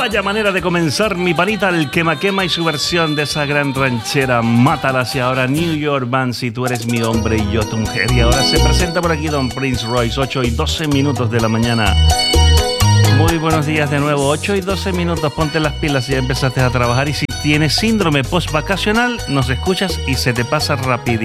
Vaya manera de comenzar, mi panita, el Quema Quema y su versión de esa gran ranchera Mátalas. Y ahora New York Band, si tú eres mi hombre y yo tu mujer. Y ahora se presenta por aquí Don Prince Royce, 8:12 de la mañana. Muy buenos días de nuevo, 8:12, ponte las pilas y ya empezaste a trabajar. Y si tienes síndrome post-vacacional, nos escuchas y se te pasa rápido.